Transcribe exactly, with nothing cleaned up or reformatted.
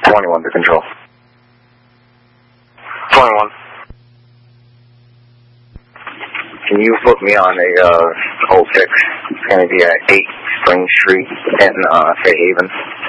twenty-one to control. twenty-one. Can you put me on a uh, whole fix? It's going to be at eight Spring Street in uh, Fairhaven.